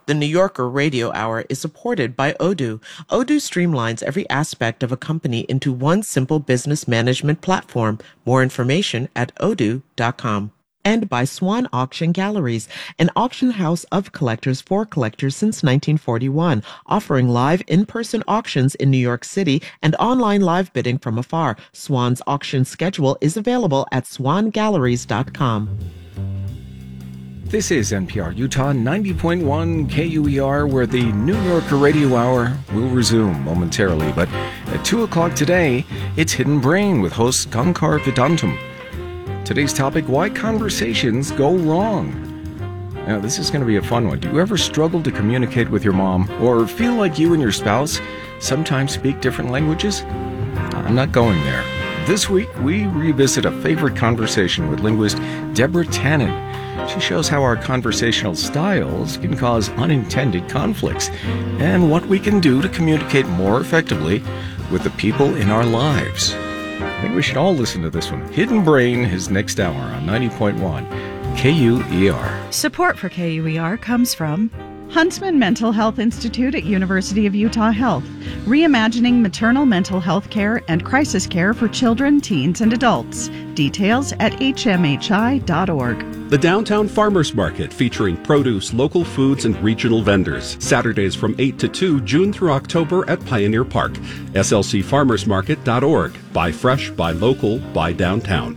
The New Yorker Radio Hour is supported by Odoo. Odoo streamlines every aspect of a company into one simple business management platform. More information at odoo.com. And by Swan Auction Galleries, an auction house of collectors for collectors since 1941, offering live in-person auctions in New York City and online live bidding from afar. Swan's auction schedule is available at swangalleries.com. This is NPR Utah 90.1 KUER, where the New Yorker Radio Hour will resume momentarily. But at 2 o'clock today, it's Hidden Brain with host Gankar Vedantam. Today's topic, why conversations go wrong. Now, this is going to be a fun one. Do you ever struggle to communicate with your mom or feel like you and your spouse sometimes speak different languages? I'm not going there. This week, we revisit a favorite conversation with linguist Deborah Tannen. She shows how our conversational styles can cause unintended conflicts and what we can do to communicate more effectively with the people in our lives. I think we should all listen to this one. Hidden Brain is next hour on 90.1 KUER. Support for KUER comes from Huntsman Mental Health Institute at University of Utah Health, reimagining maternal mental health care and crisis care for children, teens, and adults. Details at hmhi.org. The Downtown Farmers Market, featuring produce, local foods, and regional vendors. Saturdays from 8 to 2, June through October at Pioneer Park. slcfarmersmarket.org. Buy fresh, buy local, buy downtown.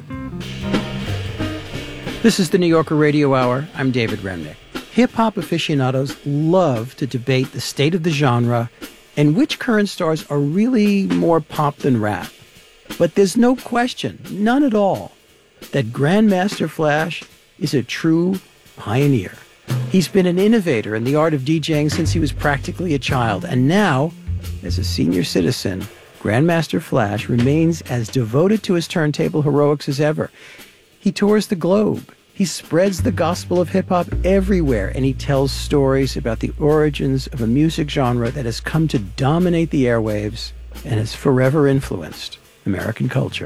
This is the New Yorker Radio Hour. I'm David Remnick. Hip-hop aficionados love to debate the state of the genre and which current stars are really more pop than rap. But there's no question, none at all, that Grandmaster Flash is a true pioneer. He's been an innovator in the art of DJing since he was practically a child, and now, as a senior citizen, Grandmaster Flash remains as devoted to his turntable heroics as ever. He tours the globe. He spreads the gospel of hip-hop everywhere, and he tells stories about the origins of a music genre that has come to dominate the airwaves and has forever influenced American culture.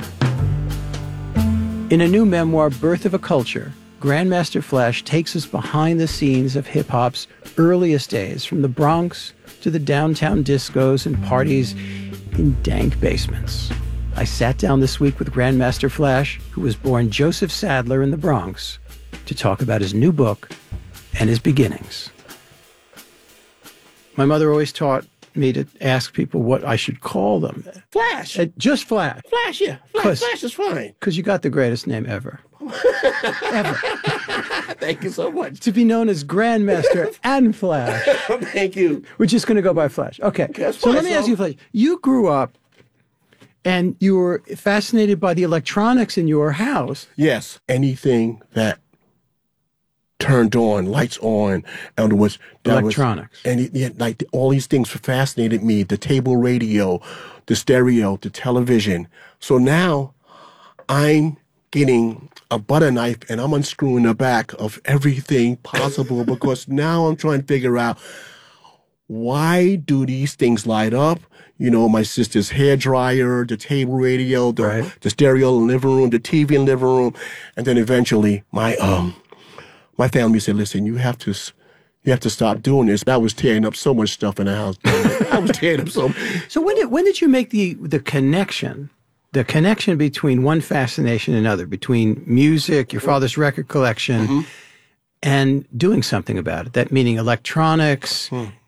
In a new memoir, Birth of a Culture, Grandmaster Flash takes us behind the scenes of hip-hop's earliest days, from the Bronx to the downtown discos and parties in dank basements. I sat down this week with Grandmaster Flash, who was born Joseph Sadler in the Bronx, to talk about his new book and his beginnings. My mother always taught me to ask people what I should call them. Flash. Just Flash. Flash, yeah. Flash is fine. Because you got the greatest name ever. Ever. Thank you so much. To be known as Grandmaster and Flash. Thank you. We're just going to go by Flash. Okay. So let me ask you, Flash. You grew up and you were fascinated by the electronics in your house. Yes. Anything that turned on, lights on, and was electronics. Like all these things fascinated me. The table radio, the stereo, the television. So now I'm getting a butter knife and I'm unscrewing the back of everything possible because now I'm trying to figure out, why do these things light up? You know, my sister's hairdryer, the table radio, the stereo in the living room, the TV in the living room. And then eventually my family said, listen, you have to stop doing this. I was tearing up so much stuff in the house. I was tearing up so much. So when did you make the connection between one fascination and another, between music, your father's record collection, and doing something about it? That meaning electronics